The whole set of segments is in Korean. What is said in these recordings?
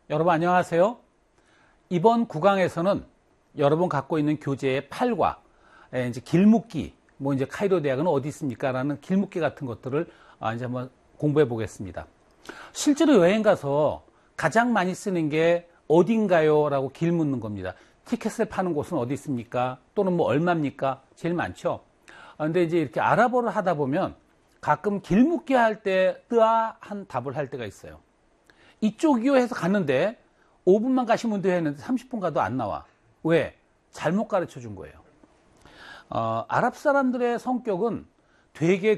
여러분 안녕하세요. 이번 구강에서는 여러분 갖고 있는 교재의 8과 이제 길묶기, 뭐 이제 카이로 대학은 어디 있습니까? 라는 길묶기 같은 것들을 이제 한번 공부해 보겠습니다. 실제로 여행 가서 가장 많이 쓰는 게 어딘가요? 라고 길 묻는 겁니다. 티켓을 파는 곳은 어디 있습니까? 또는 뭐 얼마입니까? 제일 많죠. 근데 이제 이렇게 아랍어를 하다 보면 가끔 길묻기 할 때 뜨아한 답을 할 때가 있어요. 이쪽이요 해서 갔는데 5분만 가시면 돼요 했는데 30분 가도 안 나와. 왜? 잘못 가르쳐 준 거예요. 아랍 사람들의 성격은 되게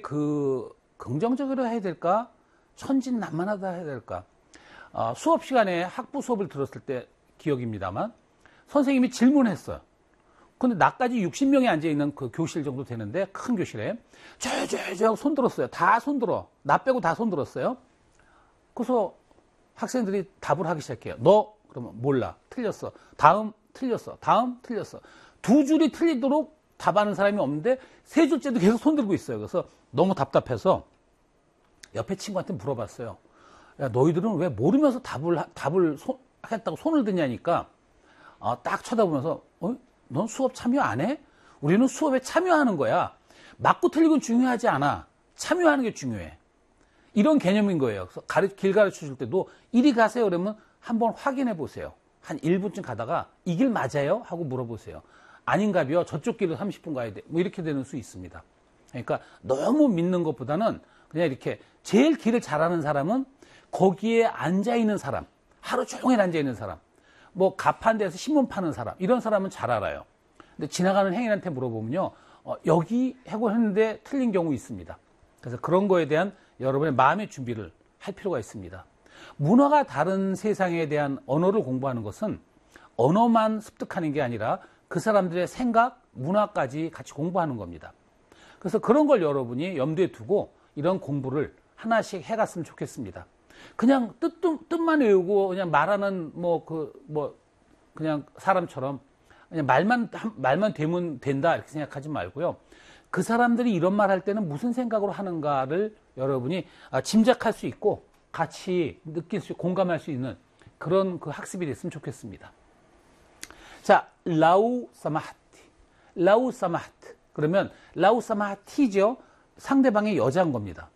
긍정적으로 해야 될까? 천진난만하다 해야 될까? 수업 시간에 학부 수업을 들었을 때 기억입니다만 선생님이 질문했어요. 근데 나까지 60명이 앉아있는 그 교실 정도 되는데 큰 교실에 저 손 들었어요. 다 손 들어. 나 빼고 다 손 들었어요. 그래서 학생들이 답을 하기 시작해요. 너 그러면 몰라. 틀렸어. 다음 틀렸어. 다음 틀렸어. 두 줄이 틀리도록 답하는 사람이 없는데 세 줄째도 계속 손 들고 있어요. 그래서 너무 답답해서 옆에 친구한테 물어봤어요. 야, 너희들은 왜 모르면서 답을 하겠다고 손을 드냐니까 딱 쳐다보면서 넌 수업 참여 안 해? 우리는 수업에 참여하는 거야. 맞고 틀리고는 중요하지 않아. 참여하는 게 중요해. 이런 개념인 거예요. 그래서 길 가르쳐 줄 때도 이리 가세요 그러면 한번 확인해 보세요. 한 1분쯤 가다가 이 길 맞아요? 하고 물어보세요. 아닌가요? 저쪽 길을 30분 가야 돼. 뭐 이렇게 되는 수 있습니다. 그러니까 너무 믿는 것보다는 그냥 이렇게 제일 길을 잘하는 사람은 거기에 앉아있는 사람, 하루 종일 앉아있는 사람, 뭐 가판 데서 신문 파는 사람, 이런 사람은 잘 알아요. 근데 지나가는 행인한테 물어보면요, 여기 하고 했는데 틀린 경우 있습니다. 그래서 그런 거에 대한 여러분의 마음의 준비를 할 필요가 있습니다. 문화가 다른 세상에 대한 언어를 공부하는 것은 언어만 습득하는 게 아니라 그 사람들의 생각, 문화까지 같이 공부하는 겁니다. 그래서 그런 걸 여러분이 염두에 두고 이런 공부를 하나씩 해갔으면 좋겠습니다. 그냥 뜻만 외우고 그냥 말하는 그냥 사람처럼 그냥 말만 되면 된다 이렇게 생각하지 말고요. 그 사람들이 이런 말 할 때는 무슨 생각으로 하는가를 여러분이 짐작할 수 있고 같이 느낄 수, 공감할 수 있는 그런 그 학습이 됐으면 좋겠습니다. 자, 라우 사마하트. 그러면 라우 사마하티죠. 상대방의 여자인 겁니다.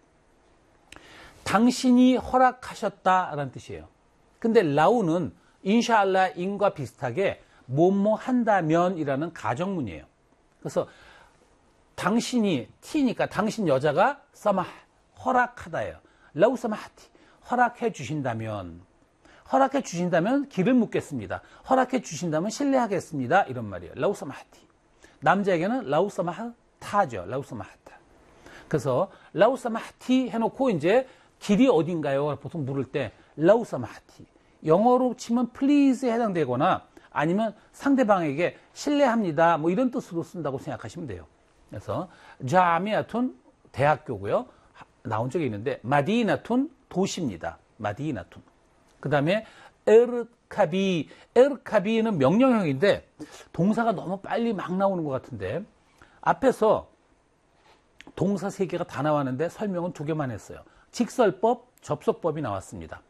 당신이 허락하셨다라는 뜻이에요. 근데 라우는 인샤알라 인과 비슷하게 뭐뭐 한다면이라는 가정문이에요. 그래서 당신이 티니까 당신 여자가 사마 허락하다예요. 라우 사마하티 허락해 주신다면 길을 묻겠습니다. 허락해 주신다면 신뢰하겠습니다. 이런 말이에요. 라우 사마하티. 남자에게는 라우 사마하타죠. 라우 사마하타. 그래서 라우 사마하티 해놓고 이제 길이 어딘가요? 보통 물을 때 라우 사마하티. 영어로 치면 please에 해당되거나 아니면 상대방에게 신뢰합니다. 뭐 이런 뜻으로 쓴다고 생각하시면 돼요. 그래서 자미아툰 대학교고요. 나온 적이 있는데 마디나툰 도시입니다. 마디나툰. 그 다음에 에르카비는 명령형인데 동사가 너무 빨리 막 나오는 것 같은데 앞에서 동사 3개가 다 나왔는데 설명은 2개만 했어요. 직설법, 접속법이 나왔습니다.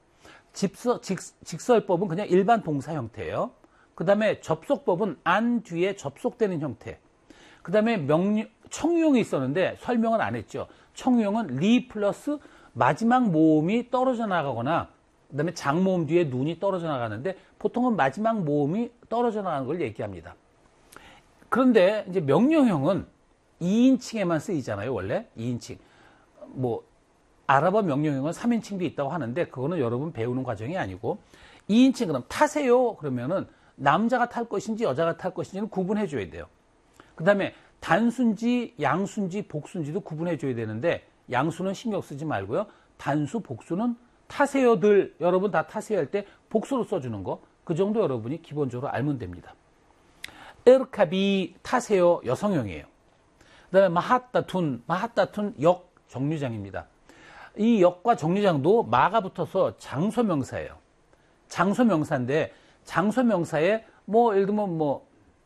직설법은 그냥 일반 동사 형태예요. 그 다음에 접속법은 안 뒤에 접속되는 형태. 그 다음에 청유형이 있었는데 설명은 안 했죠. 청유형은 리 플러스 마지막 모음이 떨어져 나가거나 그 다음에 장모음 뒤에 눈이 떨어져 나가는데 보통은 마지막 모음이 떨어져 나가는 걸 얘기합니다. 그런데 이제 명령형은 2인칭에만 쓰이잖아요. 원래 2인칭. 뭐 아랍어 명령형은 3인칭도 있다고 하는데 그거는 여러분 배우는 과정이 아니고 2인칭 그럼 타세요 그러면은 남자가 탈 것인지 여자가 탈 것인지는 구분해 줘야 돼요. 그 다음에 단수인지 양수인지 복수인지도 구분해 줘야 되는데 양수는 신경 쓰지 말고요. 단수, 복수는 타세요들 여러분 다 타세요 할 때 복수로 써주는 거 그 정도 여러분이 기본적으로 알면 됩니다. 에르카비 타세요 여성형이에요. 그 다음에 마핫다툰 역 정류장입니다. 이 역과 정류장도 마가 붙어서 장소명사예요. 장소명사인데 장소명사에 뭐 예를 들면 뭐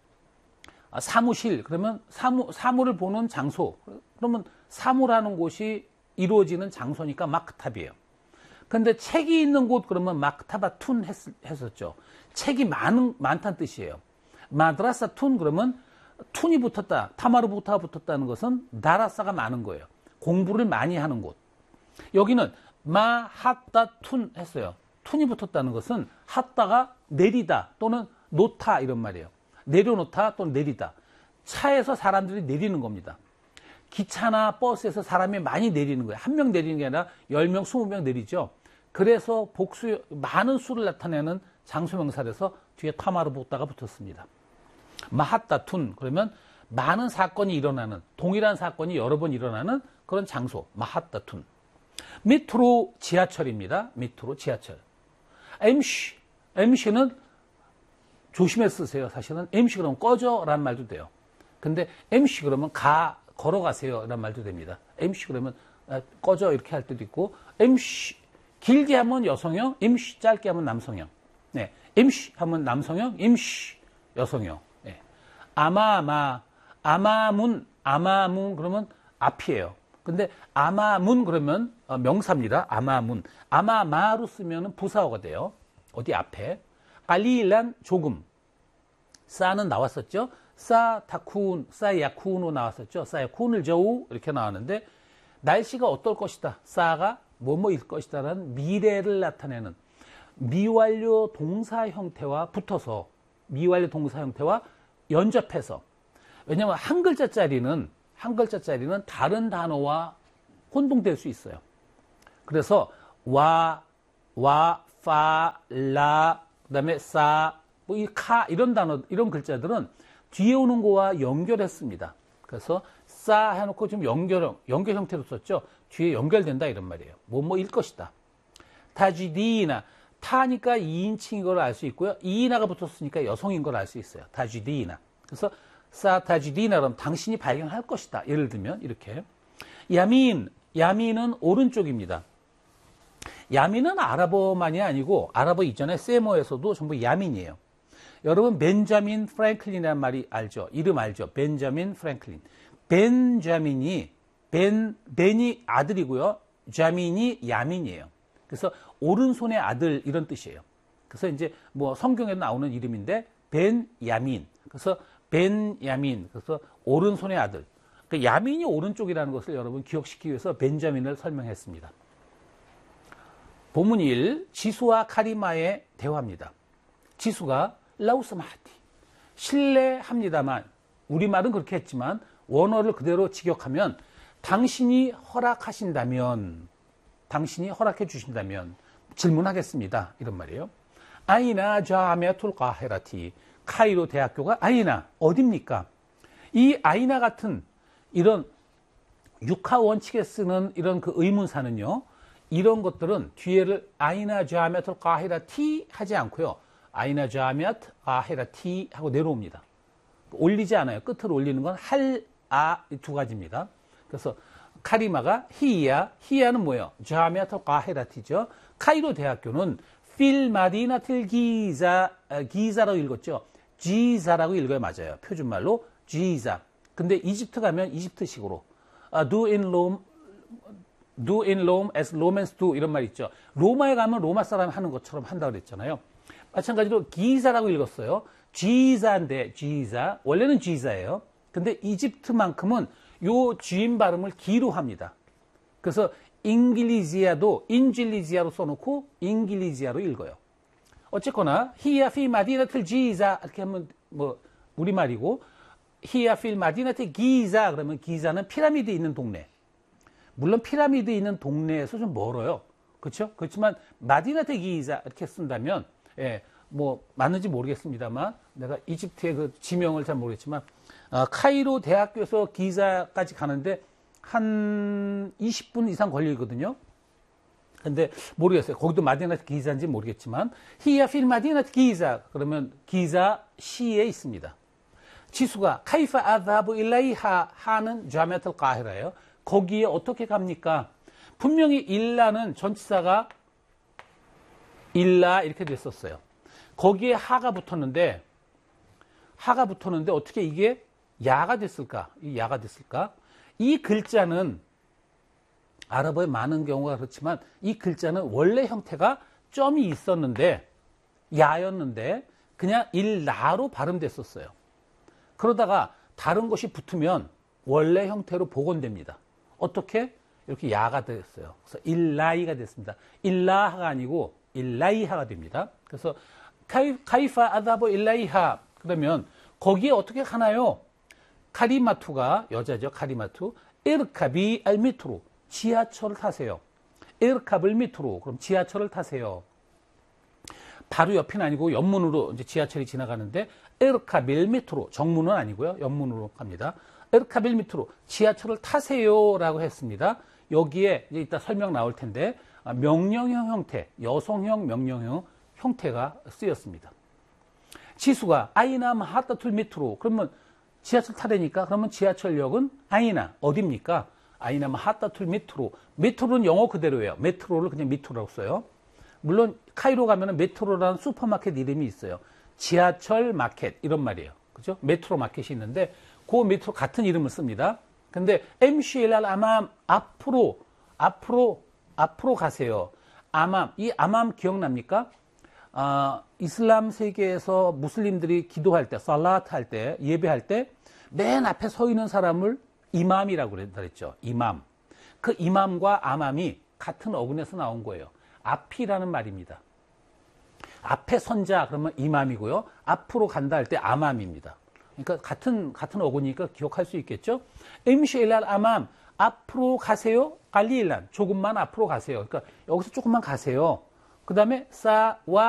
사무실 그러면 사무를 보는 장소 그러면 사무라는 곳이 이루어지는 장소니까 마크탑이에요. 근데 책이 있는 곳 그러면 막타바툰 했었죠. 책이 많다는 뜻이에요. 마드라사툰 그러면 툰이 붙었다, 타마르부타가 붙었다는 것은 다라사가 많은 거예요. 공부를 많이 하는 곳. 여기는 마하따툰 했어요. 툰이 붙었다는 것은 하따가 내리다 또는 놓다 이런 말이에요. 내려놓다 또는 내리다. 차에서 사람들이 내리는 겁니다. 기차나 버스에서 사람이 많이 내리는 거예요. 한 명 내리는 게 아니라 10명, 20명 내리죠. 그래서 많은 수를 나타내는 장소명사라서 뒤에 타마르부타가 붙었습니다. 마하따툰 그러면 많은 사건이 일어나는, 동일한 사건이 여러 번 일어나는 그런 장소, 마하따툰. 밑으로 지하철입니다. 밑으로 지하철. MC는 조심해 쓰세요. 사실은 MC 그러면 꺼져라는 말도 돼요. 근데 MC 그러면 걸어가세요 라는 말도 됩니다. MC 그러면 꺼져 이렇게 할 때도 있고, MC 길게 하면 여성형, MC 짧게 하면 남성형. 네, MC 하면 남성형, MC 여성형. 네. 아마문 그러면 앞이에요. 근데 아마문 그러면 명사입니다. 아마마로 쓰면 부사어가 돼요. 어디 앞에. 깔리란 조금. 싸는 나왔었죠. 싸야쿤으로 나왔었죠. 싸야쿤을 저우 이렇게 나왔는데 날씨가 어떨 것이다. 싸가 뭐뭐일 것이다라는 미래를 나타내는 미완료 동사 형태와 붙어서 미완료 동사 형태와 연접해서. 왜냐하면 한 글자짜리는 다른 단어와 혼동될 수 있어요. 그래서 와, 파, 라, 그다음에 싸, 이 카 이런 단어, 이런 글자들은 뒤에 오는 거와 연결했습니다. 그래서 싸 해놓고 좀 연결 형태로 썼죠. 뒤에 연결된다 이런 말이에요. 뭐뭐일 것이다. 타지디나 타니까 2인칭인 걸 알 수 있고요. 이나가 붙었으니까 여성인 걸 알 수 있어요. 타지디나. 그래서 사타지디나 그러면 당신이 발견할 것이다. 예를 들면 이렇게. 야민은 오른쪽입니다. 야민은 아랍어만이 아니고 아랍어 이전에 세모에서도 전부 야민이에요. 여러분 벤자민 프랭클린이라는 말이 알죠? 이름 알죠? 벤자민 프랭클린. 벤이 아들이고요. 자민이 야민이에요. 그래서 오른손의 아들 이런 뜻이에요. 그래서 이제 뭐 성경에 나오는 이름인데 벤야민. 그래서 벤야민. 그래서 오른손의 아들. 그러니까 야민이 오른쪽이라는 것을 여러분 기억시키기 위해서 벤자민을 설명했습니다. 본문 1, 지수와 카리마의 대화입니다. 지수가 라우스마하티, 실례합니다만, 우리말은 그렇게 했지만 원어를 그대로 직역하면 당신이 허락해 주신다면 질문하겠습니다. 이런 말이에요. 아이나 자메tul 까헤라티, 카이로 대학교가 아이나, 어딥니까? 이 아이나 같은 이런 육하 원칙에 쓰는 이런 그 의문사는요, 이런 것들은 뒤에를 아이나 자메tul 까헤라티 하지 않고요. 아이나 자메트 아헤라티 하고 내려옵니다. 올리지 않아요. 끝으로 올리는 건 두 가지입니다. 그래서 카리마가 히야는 뭐예요? 자메트 까헤라티죠. 카이로 대학교는 필마디나틸 기자라고 읽었죠. 지자라고 읽어야 맞아요. 표준말로 지자. 근데 이집트 가면 이집트식으로 do in Rome as Romans do 이런 말 있죠. 로마에 가면 로마 사람이 하는 것처럼 한다고 그랬잖아요. 마찬가지로 기자라고 읽었어요. 지자인데 지자 원래는 지자예요. 근데 이집트만큼은 요 주임 발음을 기로 합니다. 그래서 잉글리지아도 인질리지아로 써놓고 잉글리지아로 읽어요. 어쨌거나 히야 필 마디나틀 지자 이렇게 하면 뭐 우리말이고, 히야 필 마디나틀 기자 그러면 기자는 피라미드 있는 동네. 물론 피라미드 있는 동네에서 좀 멀어요. 그렇죠? 그렇지만 마디나틀 기자 이렇게 쓴다면 뭐 맞는지 모르겠습니다만 내가 이집트의 그 지명을 잘 모르겠지만 카이로 대학교에서 기자까지 가는데 한 20분 이상 걸리거든요. 근데 모르겠어요. 거기도 마디나트 기자인지 모르겠지만 히야 필 마디나트 기자 그러면 기자 시에 있습니다. 지수가 카이파 아자부 일라이하 하는 자메틀 까히라예요. 거기에 어떻게 갑니까? 분명히 일라는 전치사가 일라 이렇게 됐었어요. 거기에 하가 붙었는데 어떻게 이게 야가 됐을까? 이 글자는 아랍어에 많은 경우가 그렇지만 이 글자는 원래 형태가 점이 있었는데 야였는데 그냥 일라로 발음됐었어요. 그러다가 다른 것이 붙으면 원래 형태로 복원됩니다. 어떻게? 이렇게 야가 됐어요. 그래서 일라이가 됐습니다. 일라하가 아니고 일라이하가 됩니다. 그래서 카이파 아다보 일라이하 그러면 거기에 어떻게 가나요? 카리마투가 여자죠. 카리마투 에르카비 알 미트로 지하철을 타세요. 에르카블 미트로 그럼 지하철을 타세요. 바로 옆은 아니고 옆문으로 이제 지하철이 지나가는데 에르카빌 미트로 정문은 아니고요. 옆문으로 갑니다. 에르카빌 미트로 지하철을 타세요라고 했습니다. 여기에 이제 이따 설명 나올 텐데 명령형 형태, 여성형 명령형 형태가 쓰였습니다. 지수가 아이나 마하타툴 미트로 그러면 지하철 타려니까 그러면 지하철역은 아이나 어디입니까? 아이나 마하타툴 미트로 메트로는 영어 그대로예요. 메트로를 그냥 미트로라고 써요. 물론 카이로 가면은 메트로라는 슈퍼마켓 이름이 있어요. 지하철 마켓 이런 말이에요. 그죠? 메트로 마켓이 있는데 그 메트로 같은 이름을 씁니다. 근데 MCLR 아맘 앞으로 가세요. 아맘 이 아맘 기억납니까? 이슬람 세계에서 무슬림들이 기도할 때, 살라트 할 때, 예배할 때 맨 앞에 서 있는 사람을 이맘이라고 그랬죠. 이맘. 그 이맘과 아맘이 같은 어근에서 나온 거예요. 앞이라는 말입니다. 앞에 선자 그러면 이맘이고요. 앞으로 간다 할 때 아맘입니다. 그러니까 같은 어근이니까 기억할 수 있겠죠. 임시일랄 아맘 앞으로 가세요. 알리일란 조금만 앞으로 가세요. 그러니까 여기서 조금만 가세요. 그 다음에 사와